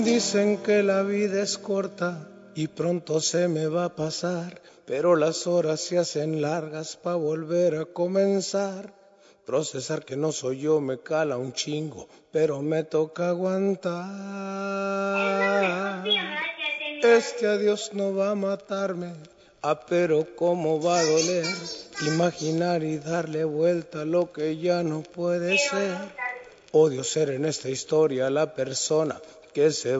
Dicen que la vida es corta y pronto se me va a pasar, pero las horas se hacen largas pa' volver a comenzar. Procesar que no soy yo me cala un chingo, pero me toca aguantar. Este adiós no va a matarme, pero cómo va a doler imaginar y darle vuelta a lo que ya no puede ser. Odio ser en esta historia la persona que se